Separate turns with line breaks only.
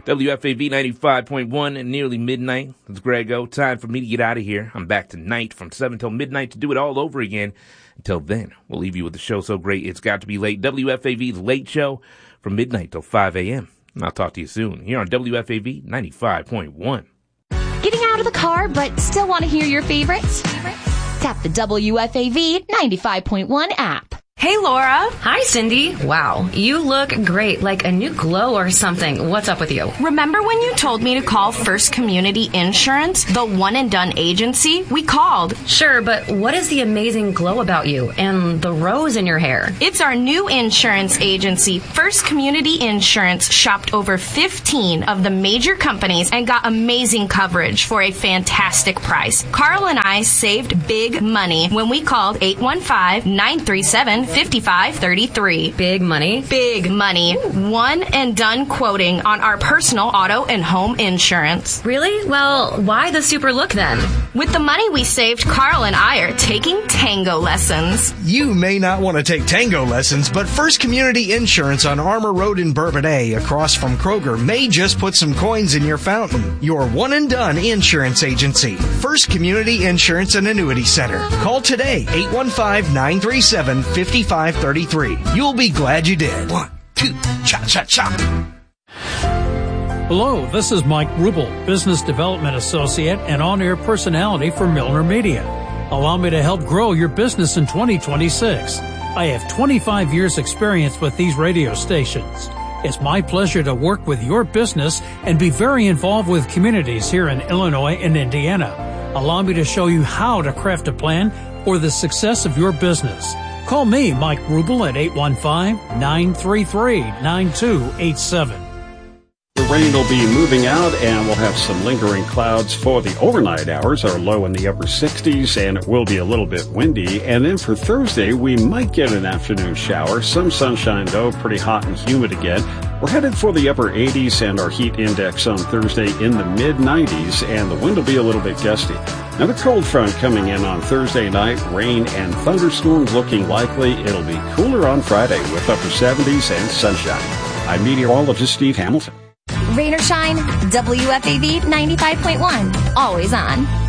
WFAV 95.1 and nearly midnight. It's Grego. Time for me to get out of here. I'm back tonight from 7 till midnight to do it all over again. Until then, we'll leave you with the show so great it's got to be late. WFAV's Late Show from midnight till 5 a.m. And I'll talk to you soon here on WFAV 95.1.
Getting out of the car but still want to hear your favorites? Tap the WFAV 95.1 app.
Hey, Laura.
Hi, Cindy. Wow, you look great, like a new glow or something. What's up with you?
Remember when you told me to call First Community Insurance, the one-and-done agency? We called.
Sure, but what is the amazing glow about you and the rose in your hair?
It's our new insurance agency. First Community Insurance shopped over 15 of the major companies and got amazing coverage for a fantastic price. Carl and I saved big money when we called 815-937-5533.
Big money?
Big money.
Ooh.
One and done quoting on our personal auto and home insurance.
Really? Well, why the super look then?
With the money we saved, Carl and I are taking tango lessons.
You may not want to take tango lessons, but First Community Insurance on Armour Road in Bourbonnais, across from Kroger, may just put some coins in your fountain. Your one and done insurance agency. First Community Insurance and Annuity Center. Call today, 815-937-5533. You'll be glad you did. 1, 2, cha-cha-cha.
Hello, this is Mike Rubel, Business Development Associate and on-air personality for Milner Media. Allow me to help grow your business in 2026. I have 25 years experience with these radio stations. It's my pleasure to work with your business and be very involved with communities here in Illinois and Indiana. Allow me to show you how to craft a plan for the success of your business. Call me, Mike Rubel, at 815-933-9287.
The rain will be moving out, and we'll have some lingering clouds for the overnight hours. Our low in the upper 60s, and it will be a little bit windy. And then for Thursday, we might get an afternoon shower. Some sunshine, though, pretty hot and humid again. We're headed for the upper 80s, and our heat index on Thursday in the mid-90s, and the wind will be a little bit gusty. Another cold front coming in on Thursday night, rain and thunderstorms looking likely. It'll be cooler on Friday with upper 70s and sunshine. I'm meteorologist Steve Hamilton.
Rain or shine, WFAV 95.1. Always on.